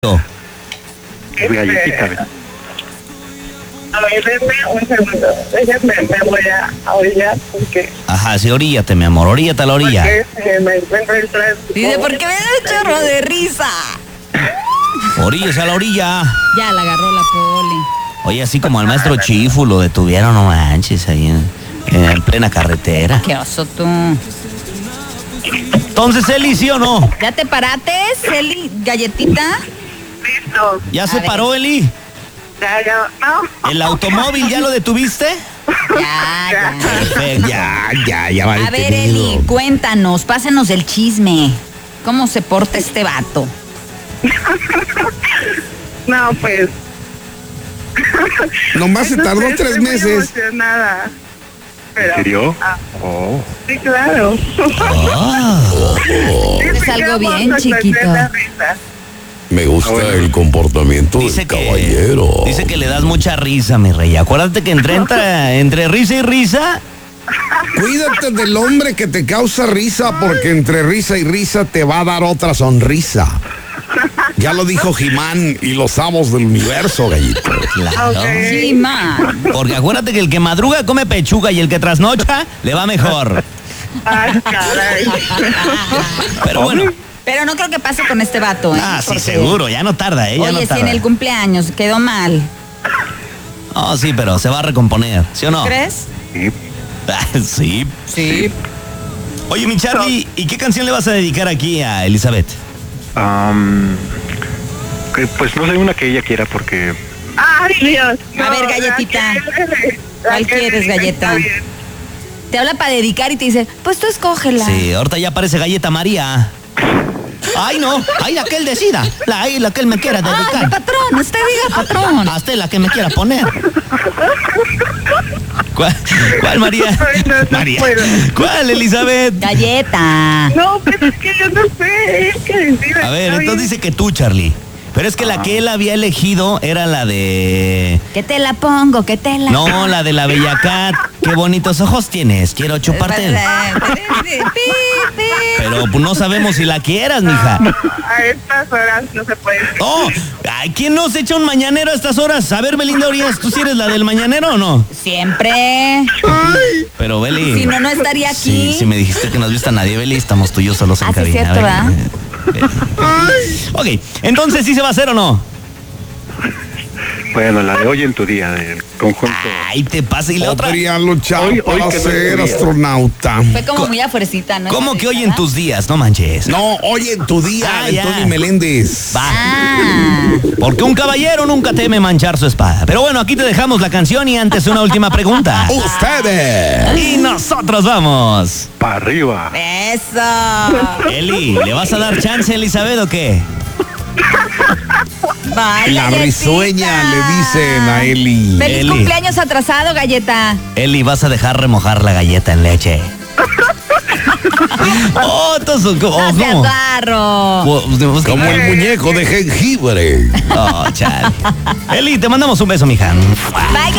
Galletita, ¿ves? A ver, denme un segundo. Déjenme, me voy a orillar porque... Ajá, sí, oríllate, mi amor, oríllate a la orilla. Porque me encuentro el tránsito. Dice, ¿por qué me da un chorro de risa? Oríllese a la orilla. Ya la agarró la poli. Oye, así como al maestro Chifu lo detuvieron, no manches, ahí en plena carretera. Qué oso tú. Entonces, Eli, ¿sí o no? ¿Ya te parates, Eli? ¿Galletita? Listo. ¿Ya A se ver. paró, Eli? Ya, no. ¿El automóvil ya lo detuviste? Ya. Perfecto, ya va A ver, detenido. Eli, cuéntanos, pásanos el chisme. ¿Cómo se porta este vato? No, pues... Nomás se tardó Estoy 3 muy meses. emocionada. Pero, ¿En serio? ah, Oh. sí, claro. Ah, Es algo bien chiquito. Me gusta Bueno. el comportamiento dice del caballero. dice que le das mucha risa, mi rey. Acuérdate que entre risa y risa, Cuídate del hombre que te causa risa, porque entre risa y risa te va a dar otra sonrisa. Ya lo dijo He-Man y los amos del universo, gallito. claro. Ok. Sí, man. Porque acuérdate que el que madruga come pechuga y el que trasnocha le va mejor. Ay, caray. Pero bueno, Pero no creo que pase con este vato, ¿eh? sí, Porque- seguro, ya no tarda, ya no Oye, si tarda. en el cumpleaños quedó mal, No, sí, pero se va a recomponer, ¿sí o no? ¿crees? Sí. Sí. Sí. Oye, mi Charlie, ¿y qué canción le vas a dedicar aquí a Elizabeth? Que, pues no sé, una que ella quiera porque... Ay, Dios. A ver, galletita. ¿Cuál quieres, galleta? Está bien. Te habla para dedicar y te dice, pues tú escógela. Sí, ahorita ya parece Galleta María. Ay, no, ay, la que él decida, la que él me quiera Ay, dedicar. patrón, usted diga patrón. Hasta la que me quiera poner. ¿Cuál María? Ay, no María. puedo. ¿Cuál, Elizabeth? Galleta. No, pero es que yo no sé. Es que decide. A ver, Está entonces bien. dice que tú, Charlie. Pero es que la que él había elegido era la de... Que te la pongo, que te la... No, la de la Bella Cat. Qué bonitos ojos tienes, quiero chuparte. Pero pues, no sabemos si la quieras, mija. A estas horas no se puede. Oh, ay, ¿quién nos echa un mañanero a estas horas? A ver, Belinda Urias, ¿tú sí eres la del mañanero o no? Siempre. Pero, Beli... Si no, no estaría aquí. Sí, si me dijiste que no has visto a nadie, Beli, estamos tú y yo solos en Ah, sí, cabina. cierto, Beli. ¿verdad? Ok, entonces sí se va a hacer o no. Bueno, la de Hoy en tu Día, del conjunto... Ay, te pasa y la otra. Podría luchar Hoy para que no ser debería. astronauta. Fue como muy afuercita, ¿no? ¿Cómo Esa que hoy risa, en tus días? No manches. No, hoy en tu día, Ah, de ya. Tony Meléndez. Va. Ah. Porque un caballero nunca teme manchar su espada. Pero bueno, aquí te dejamos la canción y antes una última pregunta. Ustedes. Y nosotros vamos. ¡Para arriba! Eso. Eli, ¿le vas a dar chance, Elizabeth, o qué? Bye, La galletita. risueña le dicen a Eli. Feliz Eli. cumpleaños atrasado, galleta. Eli, vas a dejar remojar la galleta en leche. Oh, entonces, No te ¿cómo? agarro. Como el muñeco de jengibre. Oh, chale. Eli, te mandamos un beso, mija. Bye,